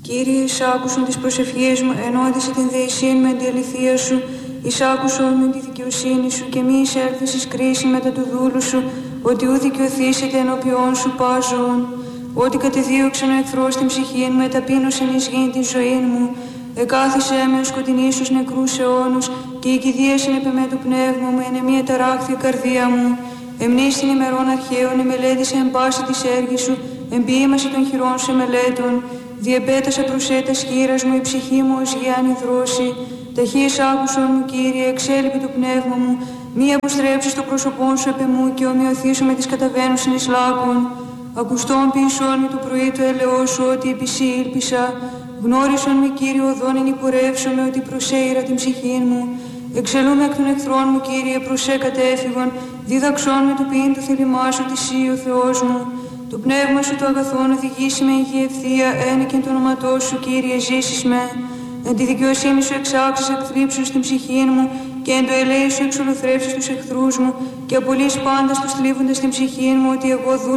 Κύριε, εισάκουσον τις προσευχές μου, ενώδησε την δεησίαν με την αληθεία σου, εισάκουσον με τη δικαιοσύνη σου και μη εισέλθεις εις κρίση μετά του δούλου σου, ότι ου δικαιωθήσετε ενώπιόν σου πάζον. Ότι κατεδίωξαν ο εχθρός την ψυχή μου, εταπείνωσαν εις γήν την ζωή μου. Εκάθισέ με ως σκοτεινής στους νεκρούς αιώνους και η κηδίασιν επί με του πνεύμα μου, εν μία ταράχθη καρδία μου. Εμνείς την ημερών αρχαίων, εμελέτησε εν πάση της έργης σου, εμποιήμαση των χειρών σου εμελέτων. Διεπέτασα προσέτας χείρας μου, η ψυχή μου ως γιάννη δρόση. Ταχύς άκουσον μου, Κύριε, εξέλιπη του πνεύμα μου, μη αποστρέψεις το πρόσωπόν σου επ' εμού και ομοιωθήσω με τις καταβαίνουσιν εις λάκων. Ακουστών ποιησόν με το πρωί του έλεος σου, ότι επί σύ ήλπισα. Γνώρισον με, Κύριε, οδόν εν υπορεύσομαι, ότι προσέειρα την ψυχή μου. Εξελούμε εκ των εχθρών μου, Κύριε, προσέ κατέφυγον. Δίδαξόν με του ποιήν του θέλημά σου, τη σύ ο Θεός μου. Το πνεύμα σου το αγαθόν οδηγήσει με υγεία ευθεία, ένικεν το όνοματό σου, Κύριε, ζήσεις με. Εν τη δικαιοσύνη σου εξάξεις εκθλίψους στην ψυχή μου και εν το ελέη σου εξολοθρεύσεις τους εχθρούς μου και απολύς πάντα τους θλίβοντας την ψυχή μου, ότι εγώ